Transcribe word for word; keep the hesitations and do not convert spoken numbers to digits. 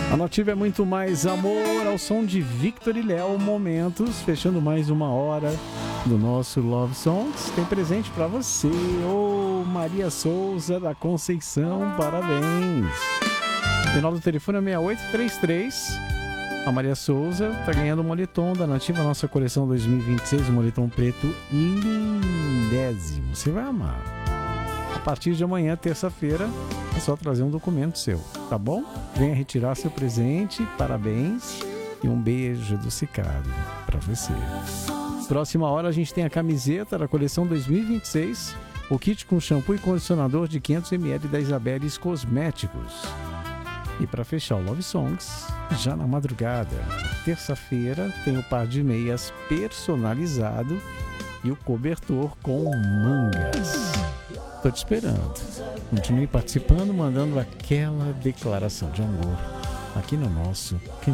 A Nativa é muito mais amor ao som de Victor e Léo Momentos, fechando mais uma hora do nosso Love Songs. Tem presente pra você, ô oh, Maria Souza da Conceição, parabéns. Final do telefone é seis oito três três. A Maria Souza tá ganhando o moletom da Nativa, nossa coleção dois mil e vinte e seis, um moletom preto lindésimo. Você vai amar. A partir de amanhã, terça-feira, é só trazer um documento seu, tá bom? Venha retirar seu presente, parabéns e um beijo do Cicado pra você. Próxima hora a gente tem a camiseta da coleção dois mil e vinte e seis, o kit com shampoo e condicionador de quinhentos mililitros da Isabeles Cosméticos. E para fechar o Love Songs, já na madrugada, terça-feira, tem o par de meias personalizado e o cobertor com mangas. Tô te esperando. Continue participando, mandando aquela declaração de amor aqui no nosso